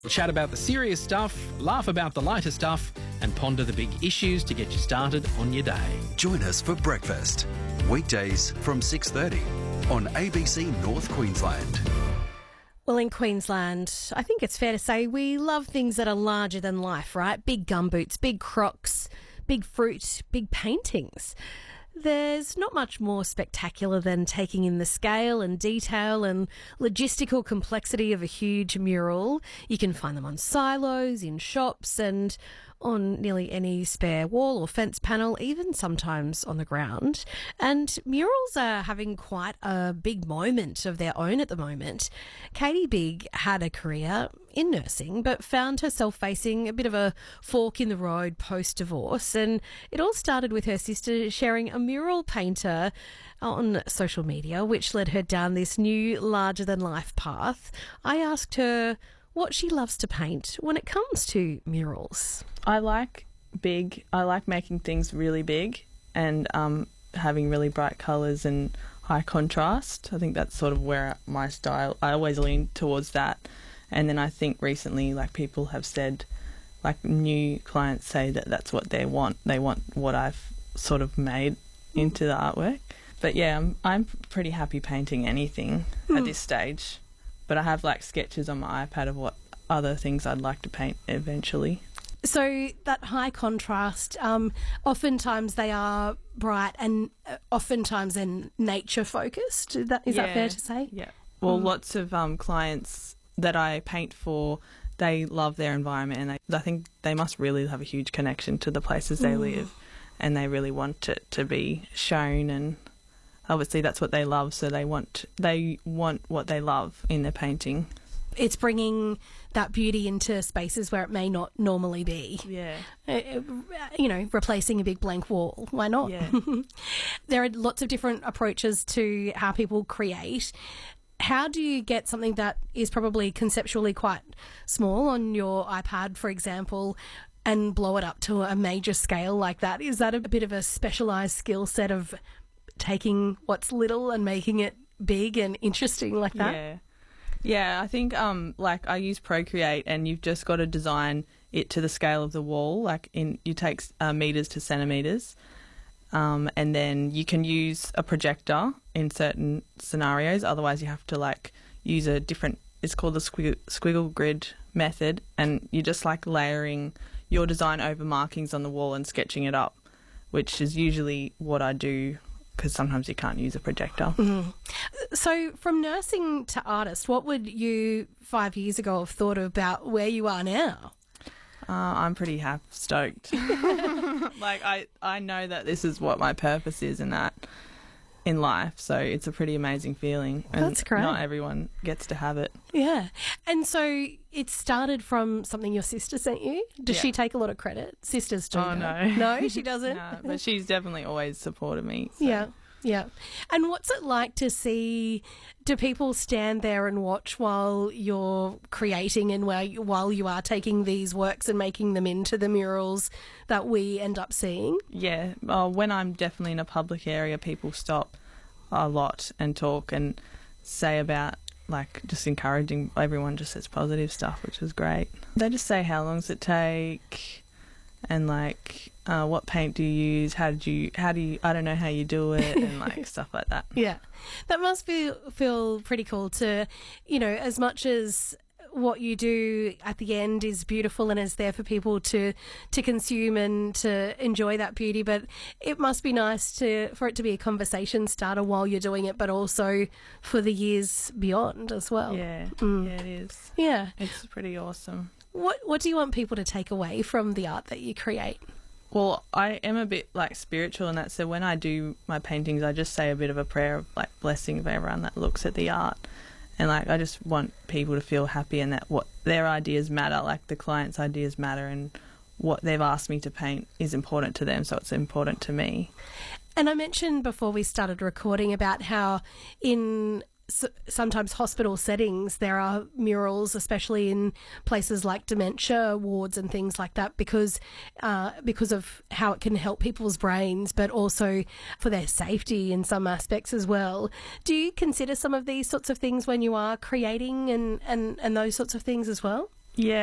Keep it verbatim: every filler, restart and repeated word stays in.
Chat about the serious stuff, laugh about the lighter stuff, and ponder the big issues to get you started on your day. Join us for breakfast, weekdays from six thirty on A B C North Queensland. Well, in Queensland, I think it's fair to say we love things that are larger than life, right? Big gumboots, big crocs, big fruit, big paintings. There's not much more spectacular than taking in the scale and detail and logistical complexity of a huge mural. You can find them on silos, in shops, and on nearly any spare wall or fence panel, even sometimes on the ground. And murals are having quite a big moment of their own at the moment. Katie Bigg had a career in nursing, but found herself facing a bit of a fork in the road post-divorce. And it all started with her sister sharing a mural painter on social media, which led her down this new larger-than-life path. I asked her what she loves to paint when it comes to murals. I like big, I like making things really big and um, having really bright colours and high contrast. I think that's sort of where my style, I always lean towards that. And then I think recently, like, people have said, like, new clients say that that's what they want. They want what I've sort of made into the artwork. But yeah, I'm, I'm pretty happy painting anything mm. at this stage. But I have, like, sketches on my iPad of what other things I'd like to paint eventually. So that high contrast, um, oftentimes they are bright and uh, oftentimes then nature focused. Is that, is yeah. that fair to say? Yeah. Well, mm. lots of um, clients that I paint for, they love their environment, and they, I think they must really have a huge connection to the places they mm. live, and they really want it to be shown, and obviously that's what they love, so they want they want what they love in their painting. It's bringing that beauty into spaces where it may not normally be. Yeah. Uh, you know, replacing a big blank wall. Why not? Yeah. There are lots of different approaches to how people create. How do you get something that is probably conceptually quite small on your iPad, for example, and blow it up to a major scale like that? Is that a bit of a specialised skill set of taking what's little and making it big and interesting like that? Yeah. Yeah, I think, um, like, I use Procreate, and you've just got to design it to the scale of the wall. Like, in you take uh, metres to centimetres. Um, and then you can use a projector in certain scenarios. Otherwise, you have to, like, use a different, it's called the squiggle, squiggle grid method, and you're just, like, layering your design over markings on the wall and sketching it up, which is usually what I do, because sometimes you can't use a projector. Mm-hmm. So from nursing to artist, what would you five years ago have thought about where you are now? Uh, I'm pretty happy, stoked. Like, I, I know that this is what my purpose is in that, in life, so it's a pretty amazing feeling. And that's great. Not everyone gets to have it. Yeah. And so it started from something your sister sent you? Does yeah. she take a lot of credit? Sisters do. Oh, no. No, she doesn't? No, but she's definitely always supported me. So. Yeah. Yeah. And what's it like to see, do people stand there and watch while you're creating and while you, while you are taking these works and making them into the murals that we end up seeing? Yeah. Oh, when I'm definitely in a public area, people stop a lot and talk and say about, like, just encouraging, everyone just says positive stuff, which is great. They just say, how long does it take? And, like, uh, what paint do you use? How did you, how do you, I don't know how you do it, and, like, stuff like that. Yeah. That must feel, feel pretty cool to, you know, as much as what you do at the end is beautiful and is there for people to, to consume and to enjoy that beauty, but it must be nice to, for it to be a conversation starter while you're doing it, but also for the years beyond as well. Yeah. Mm. Yeah, it is. Yeah. It's pretty awesome. What What do you want people to take away from the art that you create? Well, I am a bit, like, spiritual in that, so when I do my paintings, I just say a bit of a prayer of, like, blessing for everyone that looks at the art. And, like, I just want people to feel happy and that what their ideas matter, like the client's ideas matter, and what they've asked me to paint is important to them, so it's important to me. And I mentioned before we started recording about how in sometimes hospital settings there are murals, especially in places like dementia wards and things like that, because uh, because of how it can help people's brains, but also for their safety in some aspects as well. Do you consider some of these sorts of things when you are creating and, and, and those sorts of things as well? Yeah.